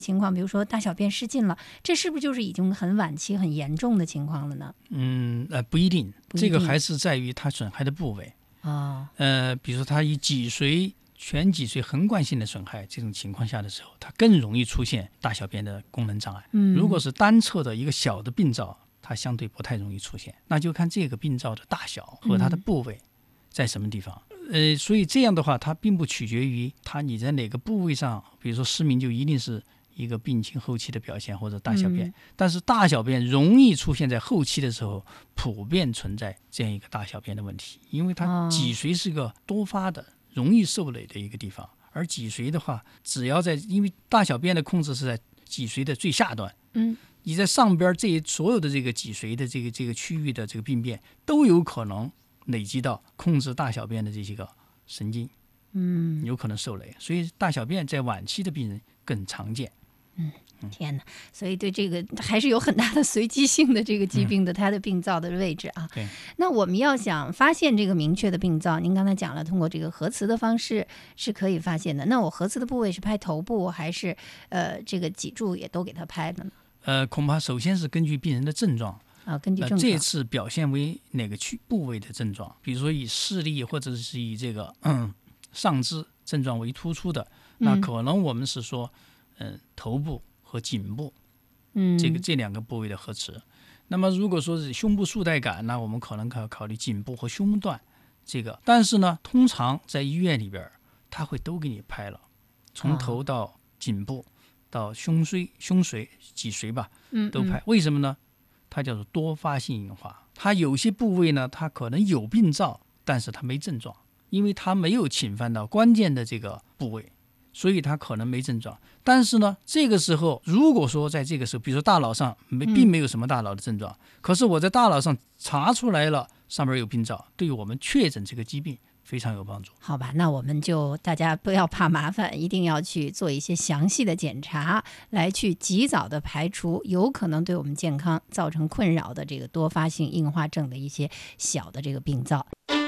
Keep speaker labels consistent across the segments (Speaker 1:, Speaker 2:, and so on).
Speaker 1: 情况，比如说大小便失禁了，这是不是就是已经很晚期、很严重的情况了呢？
Speaker 2: 不一定，这个还是在于它损害的部位。比如说它以全脊髓横贯性的损害这种情况下的时候，它更容易出现大小便的功能障碍。如果是单侧的一个小的病灶，它相对不太容易出现，那就看这个病灶的大小和它的部位在什么地方。所以这样的话，它并不取决于你在哪个部位上，比如说失明就一定是一个病情后期的表现或者大小便，但是大小便容易出现在后期的时候，普遍存在这样一个大小便的问题，因为它脊髓是个多发的容易受累的一个地方，而脊髓的话，只要因为大小便的控制是在脊髓的最下端，你在上边所有的这个脊髓的这个区域的这个病变都有可能累积到控制大小便的这些个神经，有可能受累，所以大小便在晚期的病人更常见。
Speaker 1: 天哪！所以对这个还是有很大的随机性的这个疾病的它的病灶的位置啊。
Speaker 2: 对。
Speaker 1: 那我们要想发现这个明确的病灶，您刚才讲了，通过这个核磁的方式是可以发现的。那我核磁的部位是拍头部还是这个脊柱也都给它拍的呢？
Speaker 2: 恐怕首先是根据病人的症状。
Speaker 1: 根据症状，
Speaker 2: 这次表现为哪个部位的症状，比如说以视力或者是以这个上肢症状为突出的，那可能我们是说头部和颈部这两个部位的核磁。那么如果说是胸部束带感，那我们可能考虑颈部和胸段这个。但是呢，通常在医院里边他会都给你拍了，从头到颈部到胸髓脊髓吧，都拍。为什么呢？它叫做多发性硬化，它有些部位呢，它可能有病灶，但是它没症状，因为它没有侵犯到关键的这个部位，所以它可能没症状。但是呢，这个时候如果说在这个时候，比如说大脑上并没有什么大脑的症状，可是我在大脑上查出来了上面有病灶，对于我们确诊这个疾病非常有帮助。
Speaker 1: 好吧，那我们就大家不要怕麻烦，一定要去做一些详细的检查，来去及早的排除有可能对我们健康造成困扰的这个多发性硬化症的一些小的这个病灶。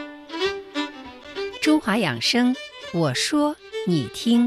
Speaker 1: 中华养生，我说你听。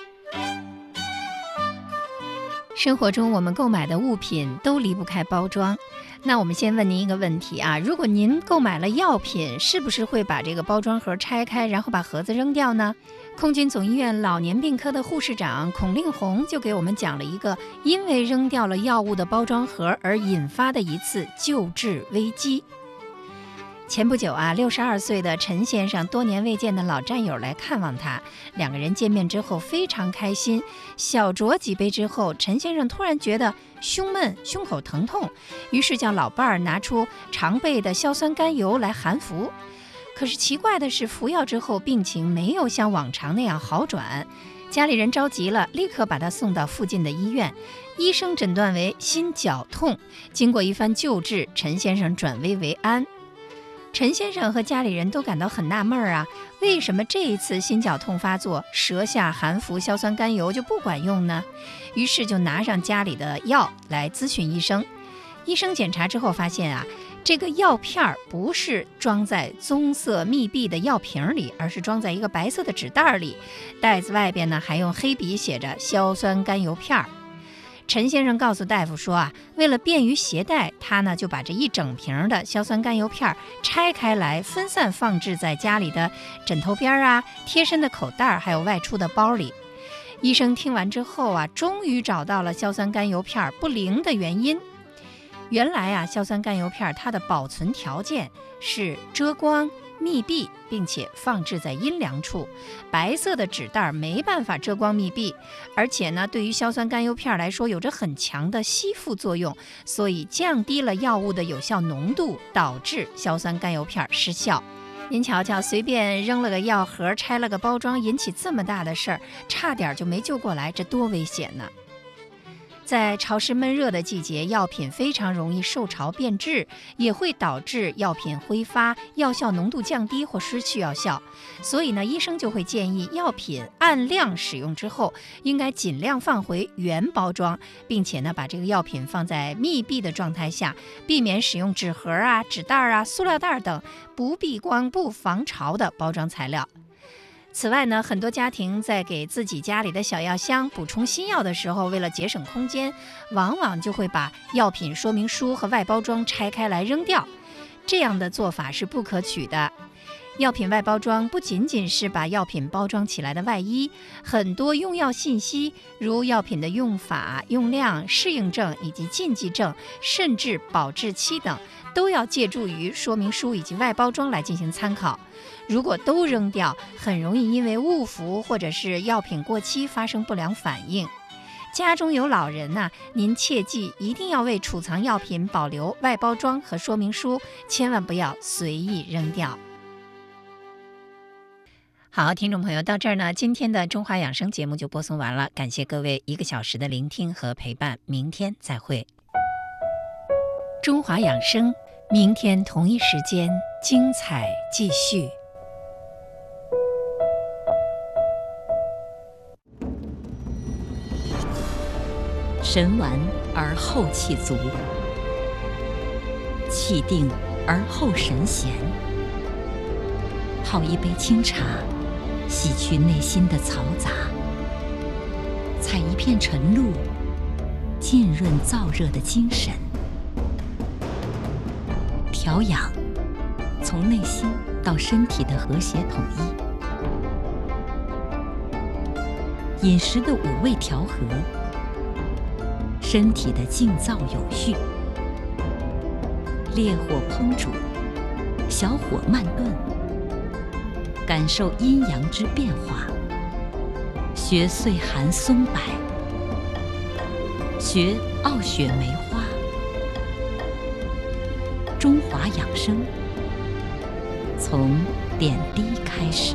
Speaker 1: 生活中我们购买的物品都离不开包装，那我们先问您一个问题啊，如果您购买了药品，是不是会把这个包装盒拆开，然后把盒子扔掉呢？空军总医院老年病科的护士长孔令红就给我们讲了一个因为扔掉了药物的包装盒而引发的一次救治危机。前不久啊，62岁的陈先生多年未见的老战友来看望他，两个人见面之后非常开心。小酌几杯之后，陈先生突然觉得胸闷、胸口疼痛，于是叫老伴儿拿出常备的硝酸甘油来含服。可是奇怪的是，服药之后病情没有像往常那样好转，家里人着急了，立刻把他送到附近的医院。医生诊断为心绞痛，经过一番救治，陈先生转危为安。陈先生和家里人都感到很纳闷啊，为什么这一次心绞痛发作，舌下含服硝酸甘油就不管用呢？于是就拿上家里的药来咨询医生。医生检查之后发现啊，这个药片不是装在棕色密闭的药瓶里，而是装在一个白色的纸袋里，袋子外边呢还用黑笔写着硝酸甘油片。陈先生告诉大夫说啊，为了便于携带，他呢就把这一整瓶的硝酸甘油片拆开来，分散放置在家里的枕头边啊、贴身的口袋，还有外出的包里。医生听完之后啊，终于找到了硝酸甘油片不灵的原因。原来啊，硝酸甘油片它的保存条件是遮光、密闭，并且放置在阴凉处。白色的纸袋没办法遮光密闭，而且呢，对于硝酸甘油片来说有着很强的吸附作用，所以降低了药物的有效浓度，导致硝酸甘油片失效。您瞧瞧，随便扔了个药盒，拆了个包装，引起这么大的事儿，差点就没救过来，这多危险呢！在潮湿闷热的季节，药品非常容易受潮变质，也会导致药品挥发、药效浓度降低或失去药效。所以呢，医生就会建议药品按量使用之后，应该尽量放回原包装，并且呢，把这个药品放在密闭的状态下，避免使用纸盒啊、纸袋啊、塑料袋等不避光、不防潮的包装材料。 此外呢，很多家庭在给自己家里的小药箱补充新药的时候，为了节省空间，往往就会把药品说明书和外包装拆开来扔掉。这样的做法是不可取的。药品外包装不仅仅是把药品包装起来的外衣，很多用药信息，如药品的用法、用量、适应症以及禁忌症，甚至保质期等，都要借助于说明书以及外包装来进行参考。如果都扔掉，很容易因为误服或者是药品过期发生不良反应。家中有老人呐，您切记一定要为储藏药品保留外包装和说明书，千万不要随意扔掉。好，听众朋友，到这儿呢，今天的中华养生节目就播送完了，感谢各位1个小时的聆听和陪伴，明天再会。中华养生，明天同一时间精彩继续。
Speaker 3: 神完而后气足，气定而后神闲。泡一杯清茶，洗去内心的嘈杂；采一片晨露，浸润燥热的精神。调养，从内心到身体的和谐统一。饮食的5味调和，身体的静躁有序。烈火烹煮，小火慢炖，感受阴阳之变化。学岁寒松柏，学傲雪梅花。中华养生，从点滴开始。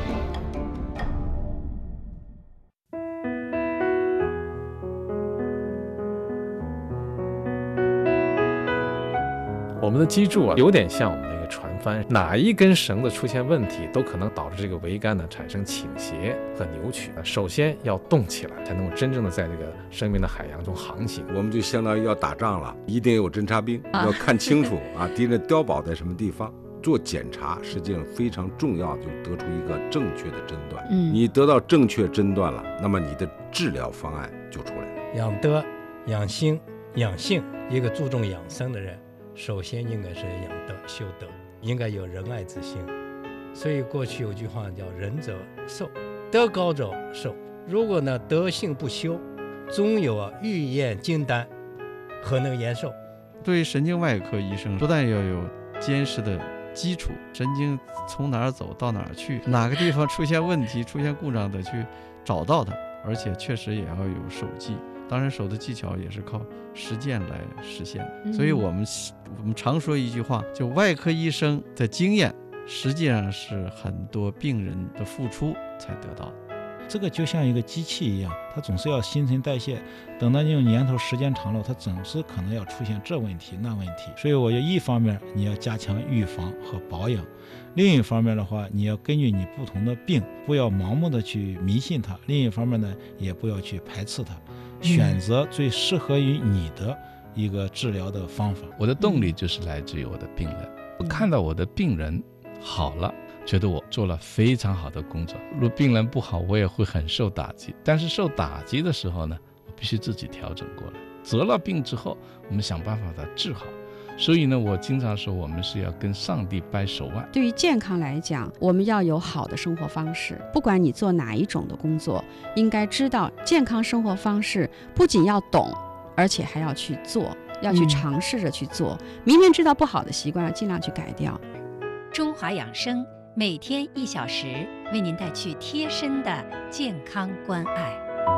Speaker 4: 我们的脊柱有点像我们的一个船帆，哪一根绳子出现问题，都可能导致这个桅杆呢产生倾斜和扭曲。首先要动起来，才能够真正的在这个生命的海洋中航行。
Speaker 5: 我们就相当于要打仗了，一定有侦察兵，要看清楚敌人碉堡在什么地方。做检查实际上非常重要的，就得出一个正确的诊断。你得到正确诊断了，那么你的治疗方案就出来了。
Speaker 6: 养德、养心、养性，一个注重养生的人，首先应该是养德修德，应该有仁爱之心。所以过去有句话叫仁者寿，德高者寿。如果呢德性不修，终有欲验金丹，何能延寿？
Speaker 7: 对于神经外科医生，不但要有坚实的基础，神经从哪儿走到哪儿去，哪个地方出现问题出现故障得去找到它，而且确实也要有手技。当然手的技巧也是靠实践来实现的。所以我们常说一句话，就外科医生的经验实际上是很多病人的付出才得到的。
Speaker 8: 这个就像一个机器一样，它总是要新陈代谢，等到用年头时间长了，它总是可能要出现这问题那问题。所以我觉得一方面你要加强预防和保养，另一方面的话，你要根据你不同的病，不要盲目的去迷信它，另一方面呢，也不要去排斥它，选择最适合于你的一个治疗的方法。
Speaker 9: 我的动力就是来自于我的病人，我看到我的病人好了，觉得我做了非常好的工作。如果病人不好，我也会很受打击，但是受打击的时候呢，我必须自己调整过来。得了病之后，我们想办法把它治好。所以呢，我经常说我们是要跟上帝掰手腕。
Speaker 10: 对于健康来讲，我们要有好的生活方式，不管你做哪一种的工作，应该知道健康生活方式不仅要懂，而且还要去做，要去尝试着去做。明明知道不好的习惯，要尽量去改掉。
Speaker 1: 中华养生每天1小时，为您带去贴身的健康关爱。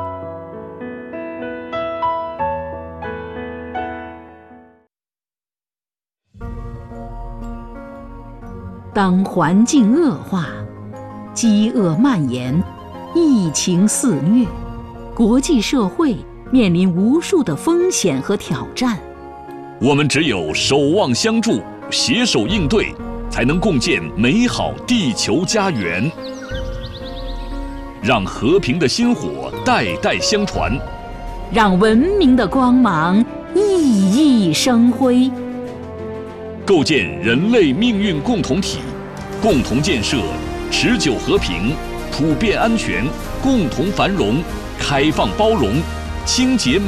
Speaker 11: 当环境恶化，饥饿蔓延，疫情肆虐，国际社会面临无数的风险和挑战。
Speaker 12: 我们只有守望相助，携手应对，才能共建美好地球家园，让和平的薪火代代相传，
Speaker 11: 让文明的光芒熠熠生辉，
Speaker 12: 构建人类命运共同体，共同建设持久和平、 普遍安全，共同繁荣，开放包容，清洁美。